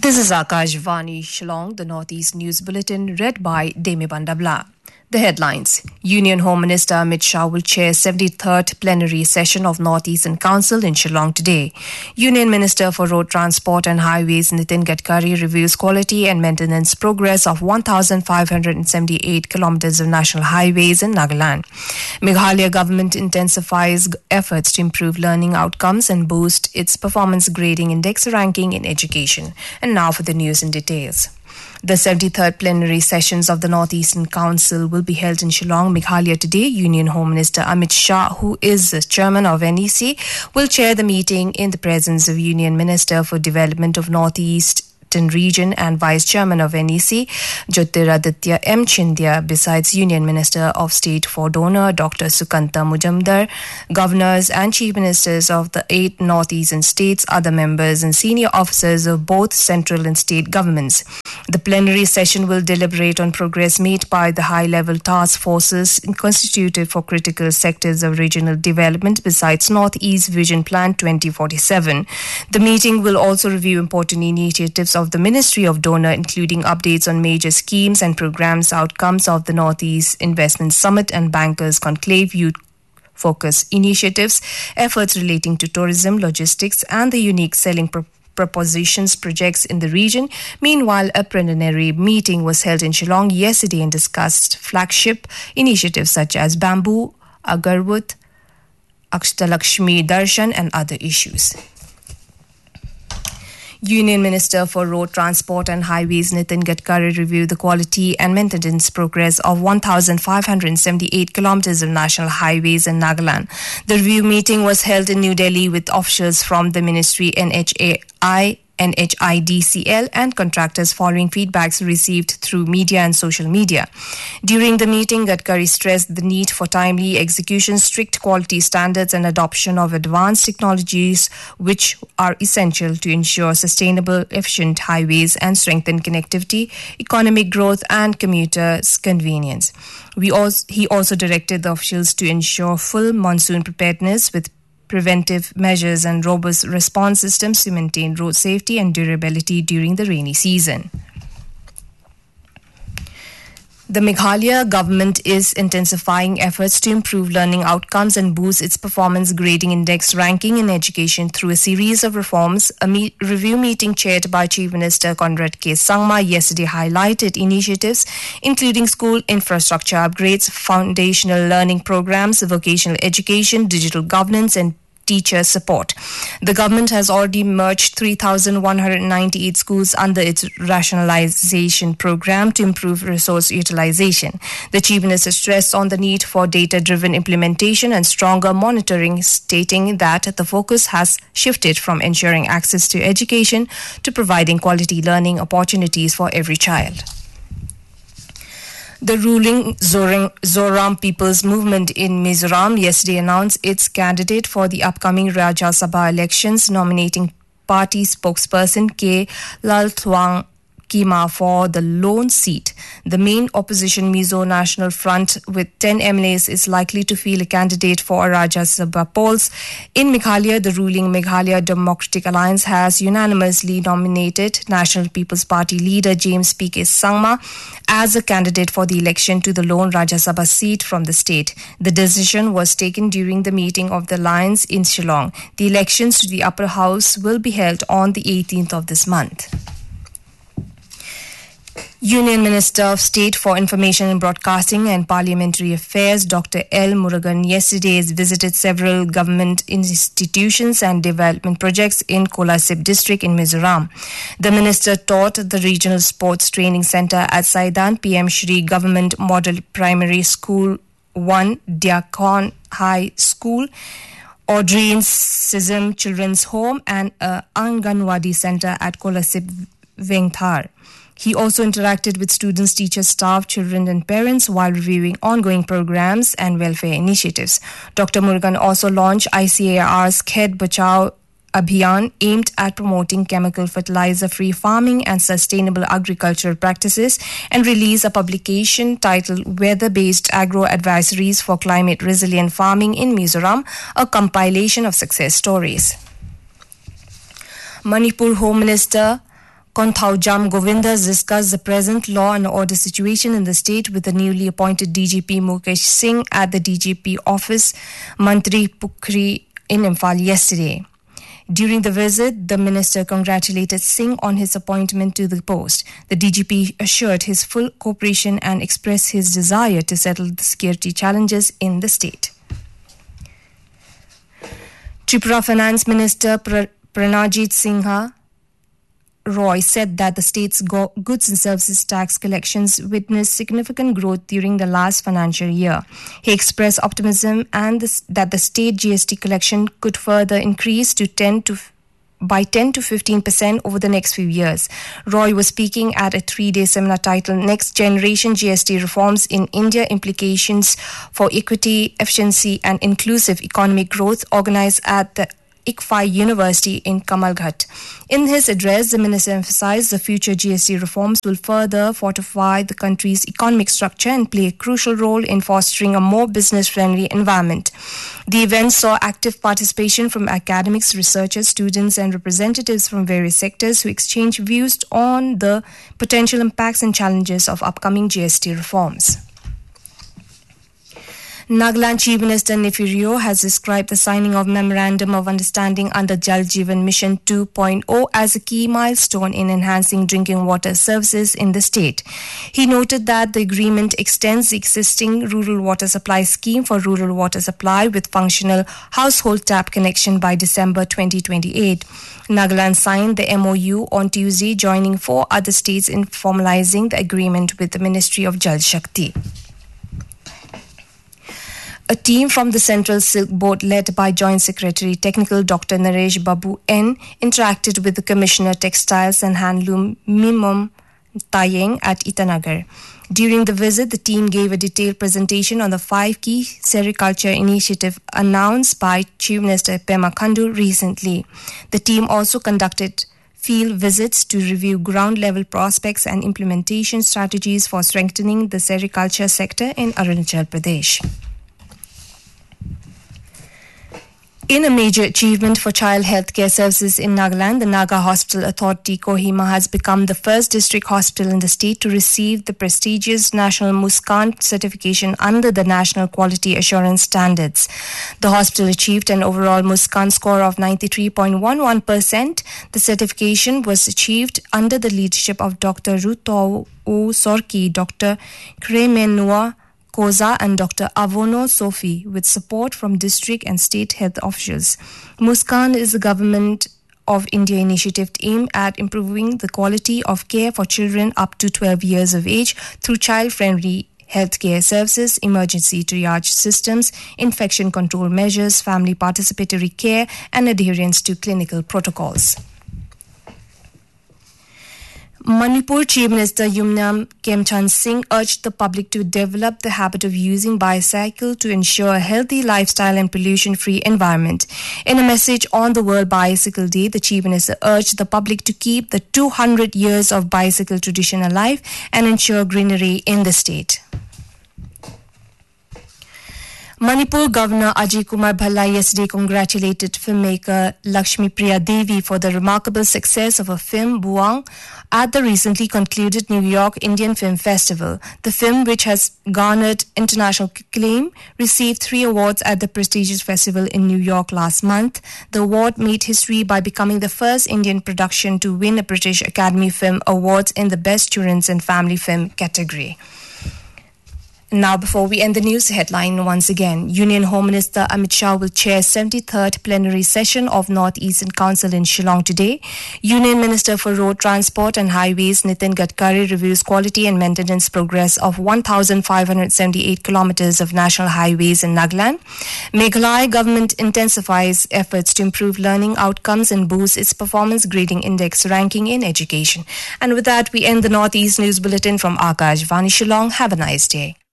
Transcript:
This is Akashvani Shillong, the Northeast News Bulletin, read by Demi Bandabla. The headlines. Union Home Minister Amit Shah will chair 73rd plenary session of Northeastern Council in Shillong today. Union Minister for Road Transport and Highways Nitin Gadkari reviews quality and maintenance progress of 1,578 kilometers of national highways in Nagaland. Meghalaya government intensifies efforts to improve learning outcomes and boost its performance grading index ranking in education. And now for the news in details. The 73rd plenary sessions of the Northeastern Council will be held in Shillong, Meghalaya today. Union Home Minister Amit Shah, who is the chairman of NEC, will chair the meeting in the presence of Union Minister for Development of Northeast Region and Vice Chairman of NEC, Jyotiraditya M. Chindia, besides Union Minister of State for Donor, Dr. Sukanta Mujumdar, governors and chief ministers of the 8 northeastern states, other members and senior officers of both central and state governments. The plenary session will deliberate on progress made by the high-level task forces constituted for critical sectors of regional development besides Northeast Vision Plan 2047. The meeting will also review important initiatives of the Ministry of Donor, including updates on major schemes and programs, outcomes of the Northeast Investment Summit and Bankers Conclave, youth focus initiatives, efforts relating to tourism, logistics, and the unique selling propositions projects in the region. Meanwhile, a preliminary meeting was held in Shillong yesterday and discussed flagship initiatives such as bamboo, agarwood, Akshalakshmi Darshan, and other issues. Union Minister for Road Transport and Highways Nitin Gadkari reviewed the quality and maintenance progress of 1,578 kilometers of national highways in Nagaland. The review meeting was held in New Delhi with officials from the Ministry, NHAI, NHIDCL and contractors following feedbacks received through media and social media. During the meeting, Gadkari stressed the need for timely execution, strict quality standards and adoption of advanced technologies which are essential to ensure sustainable, efficient highways and strengthen connectivity, economic growth and commuters' convenience. He also directed the officials to ensure full monsoon preparedness with preventive measures and robust response systems to maintain road safety and durability during the rainy season. The Meghalaya government is intensifying efforts to improve learning outcomes and boost its performance grading index ranking in education through a series of reforms. A review meeting chaired by Chief Minister Conrad K. Sangma yesterday highlighted initiatives including school infrastructure upgrades, foundational learning programs, vocational education, digital governance and teacher support. The government has already merged 3,198 schools under its rationalization program to improve resource utilization. The Chief Minister stressed on the need for data-driven implementation and stronger monitoring, stating that the focus has shifted from ensuring access to education to providing quality learning opportunities for every child. The ruling Zoram People's Movement in Mizoram yesterday announced its candidate for the upcoming Rajya Sabha elections, nominating party spokesperson K. Lalthuang Kima for the lone seat. The main opposition Mizo National Front with 10 MLAs is likely to field a candidate for Rajya Sabha polls. In Meghalaya, the ruling Meghalaya Democratic Alliance has unanimously nominated National People's Party leader James P.K. Sangma as a candidate for the election to the lone Rajya Sabha seat from the state. The decision was taken during the meeting of the alliance in Shillong. The elections to the upper house will be held on the 18th of this month. Union Minister of State for Information and Broadcasting and Parliamentary Affairs Dr. L. Murugan yesterday visited several government institutions and development projects in Kolasip district in Mizoram. The minister taught the Regional Sports Training Centre at Saidan PM Shri Government Model Primary School 1, Diakon High School, Audreyne Sism Children's Home and a Anganwadi Centre at Kolasip Vengthar. He also interacted with students, teachers, staff, children and parents while reviewing ongoing programs and welfare initiatives. Dr. Murugan also launched ICAR's Khed Bachao Abhiyan aimed at promoting chemical fertilizer-free farming and sustainable agricultural practices and released a publication titled Weather-Based Agro Advisories for Climate Resilient Farming in Mizoram, a compilation of success stories. Manipur Home Minister Konthaujam Govindas discussed the present law and order situation in the state with the newly appointed DGP Mukesh Singh at the DGP office, Mantri Pukri in Imphal yesterday. During the visit, the minister congratulated Singh on his appointment to the post. The DGP assured his full cooperation and expressed his desire to settle the security challenges in the state. Tripura Finance Minister Pranajit Singha Roy said that the state's goods and services tax collections witnessed significant growth during the last financial year. He expressed optimism that the state GST collection could further increase by 10 to 15% over the next few years. Roy was speaking at a 3-day seminar titled Next Generation GST Reforms in India Implications for Equity, Efficiency and Inclusive Economic Growth, organized at the ICFI University in Kamalghat. In his address, the minister emphasized the future GST reforms will further fortify the country's economic structure and play a crucial role in fostering a more business-friendly environment. The event saw active participation from academics, researchers, students and representatives from various sectors who exchanged views on the potential impacts and challenges of upcoming GST reforms. Nagaland Chief Minister Nefiu has described the signing of Memorandum of Understanding under Jal Jeevan Mission 2.0 as a key milestone in enhancing drinking water services in the state. He noted that the agreement extends the existing rural water supply scheme for rural water supply with functional household tap connection by December 2028. Nagaland signed the MOU on Tuesday, joining 4 other states in formalizing the agreement with the Ministry of Jal Shakti. A team from the Central Silk Board led by Joint Secretary Technical Dr. Naresh Babu N interacted with the Commissioner Textiles and Handloom Mimom Tayeng at Itanagar. During the visit, the team gave a detailed presentation on the 5 key sericulture initiative announced by Chief Minister Pema Khandu recently. The team also conducted field visits to review ground-level prospects and implementation strategies for strengthening the sericulture sector in Arunachal Pradesh. In a major achievement for child healthcare services in Nagaland, the Naga Hospital Authority Kohima has become the first district hospital in the state to receive the prestigious National Muskan certification under the National Quality Assurance Standards. The hospital achieved an overall Muskan score of 93.11%. The certification was achieved under the leadership of Dr. Ruto Sorki, Dr. Kremenua Koza and Dr. Avono Sophie, with support from district and state health officials. Muskan is a Government of India initiative aimed at improving the quality of care for children up to 12 years of age through child-friendly healthcare services, emergency triage systems, infection control measures, family participatory care, and adherence to clinical protocols. Manipur Chief Minister Yumnam Khemchand Singh urged the public to develop the habit of using bicycle to ensure a healthy lifestyle and pollution-free environment. In a message on the World Bicycle Day, the Chief Minister urged the public to keep the 200 years of bicycle tradition alive and ensure greenery in the state. Manipur Governor Ajay Kumar Bhalla yesterday congratulated filmmaker Lakshmi Priya Devi for the remarkable success of her film Buang at the recently concluded New York Indian Film Festival. The film, which has garnered international acclaim, received 3 awards at the prestigious festival in New York last month. The award made history by becoming the first Indian production to win a British Academy Film Awards in the Best Children's and Family Film category. Now, before we end the news headline once again, Union Home Minister Amit Shah will chair 73rd plenary session of North Eastern Council in Shillong today. Union Minister for Road Transport and Highways Nitin Gadkari reviews quality and maintenance progress of 1,578 kilometers of national highways in Nagaland. Meghalaya government intensifies efforts to improve learning outcomes and boost its performance grading index ranking in education. And with that, we end the Northeast News Bulletin from Akashvani Shillong. Have a nice day.